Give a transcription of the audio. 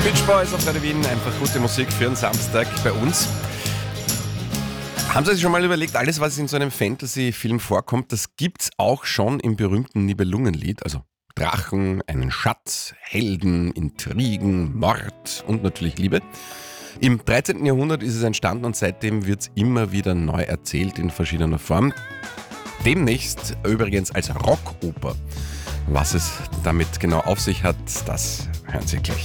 Beach Boys auf Radio Wien, einfach gute Musik für einen Samstag bei uns. Haben Sie sich schon mal überlegt, alles, was in so einem Fantasy-Film vorkommt, das gibt's auch schon im berühmten Nibelungenlied, also Drachen, einen Schatz, Helden, Intrigen, Mord und natürlich Liebe. Im 13. Jahrhundert ist es entstanden und seitdem wird es immer wieder neu erzählt in verschiedener Form. Demnächst übrigens als Rockoper. Was es damit genau auf sich hat, das hören Sie gleich.